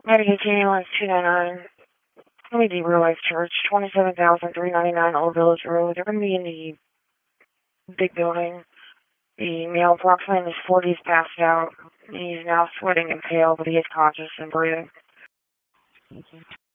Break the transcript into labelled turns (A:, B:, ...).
A: Medicaid ambulance 299. MED Real Life Church, 27,399 Old Village Road. They're going to be in the big building. The male approximately in his 40s passed out. He's now sweating and pale, but he is conscious and breathing.